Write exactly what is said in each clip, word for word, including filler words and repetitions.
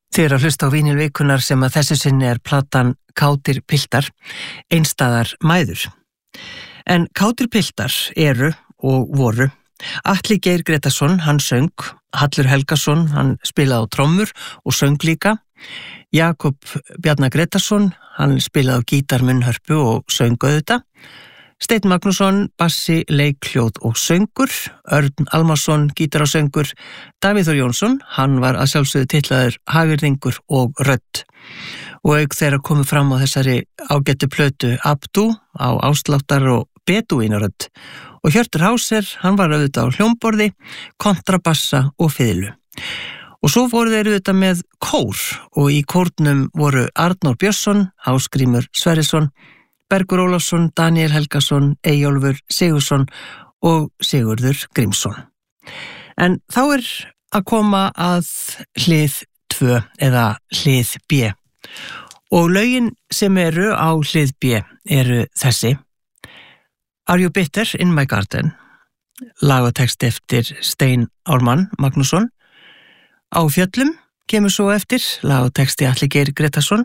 Þið eru að hlusta á Vínil vikunnar sem að þessu sinni er platan Kátir piltar, einstæðar mæður. En kátir piltar eru og voru Atli Geir Gretarsson, hann söng, Hallur Helgason, hann spilaði á trommur og söng líka, Jakob Bjarnar Gretarsson, hann spilaði á gítar, munnhörpu og söng auðvitað, Steinn Magnússon, bassi, leikhljóð og söngur, Örn Almarsson, gítar og söngur, Davíð Þór Jónsson, hann var að sjálfsögðu titlaður hagyrðingur og rödd. Og auk þeirra komu fram á þessari ágættu plötu Abdú á ásláttar og bedúínarödd. Og Hjörtur Háser, hann var auðvitað á hljómborði, kontrabassa og fiðlu. Og svo voru þeir auðvitað með kór og í kórnum voru Arnór Björnsson, Ásgrímur Sverrisson, Bergur Ólafsson, Daniel Helgason, Eyjólfur Sigursson og Sigurður Grímsson. En þá er að koma að hlið tvö eða hlið B. Og lögin sem eru á hlið B eru þessi: Are You Bitter in My Garden, lag og text eftir Stein Ármann Magnússon. Á fjöllum kemur svo eftir, lag og texti Atli Geir Gretarsson.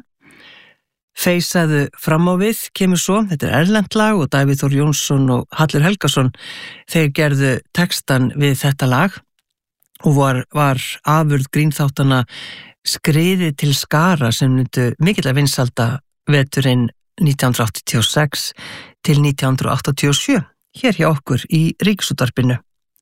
Feisaðu fram á við kemur svo, þetta er erlent lag og Davíð Þór Jónsson og Hallur Helgason, þeir gerðu textan við þetta lag og var, var afurð grínþáttana Skriðið til skara sem myndu mikilvæg vinsalda veturinn nítján hundruð áttatíu og sex til nítján hundruð áttatíu og sjö, hér hjá okkur í Ríkisútvarpinu.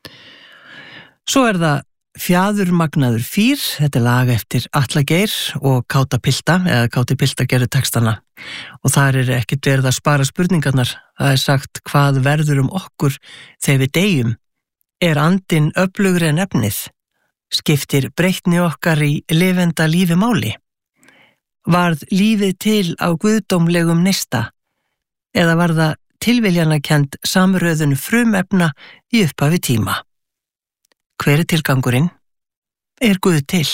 Svo er það Fjaðurmagnaður fýr, þetta er lag eftir Atla Geir og Káta pilta, eða Káti pilta gerðu textana. Og þar er ekkert verið að spara spurningarnar, það er sagt hvað verður um okkur þegar við deyjum. Er andinn öflugri en efnið? Skiptir breytni okkar í lifenda lífi máli? Varð lífið til á guðdómlegum neista? Eða var það tilviljanakend samröðun frumefna í upphafi tíma? Hver er tilgangurinn? Er Guð til?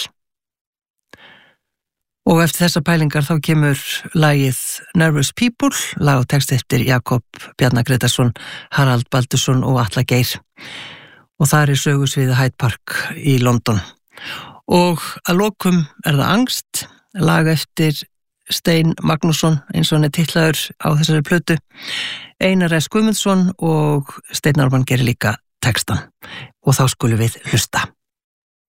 Og eftir þessa pælingar þá kemur lagið Nervous People, lag og text eftir Jakob Bjarnar Gretarsson, Harald Baldursson og Atla Geir. Og þar er sögusviðið Hyde Park í London. Og að lokum er það Angst, lag eftir Stein Magnússon, eins og hann er titlaður á þessari plötu. Einar S. Guðmundsson og Steinn Ármann gerir líka textan. Og þá skulum við hlusta.